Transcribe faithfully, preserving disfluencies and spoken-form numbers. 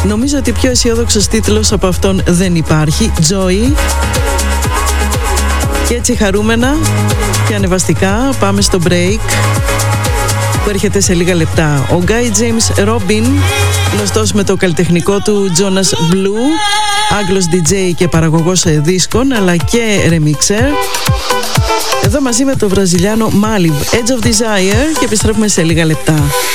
Νομίζω ότι πιο αισιόδοξος τίτλος από αυτόν δεν υπάρχει. Joy. Και έτσι χαρούμενα και ανεβαστικά πάμε στο break που έρχεται σε λίγα λεπτά. Ο Guy James Robin, γνωστός με το καλλιτεχνικό του Jonas Blue, Άγγλος ντι τζέι και παραγωγός δίσκων αλλά και remixer, εδώ μαζί με το βραζιλιάνο Maliv, Edge of Desire, και επιστρέφουμε σε λίγα λεπτά.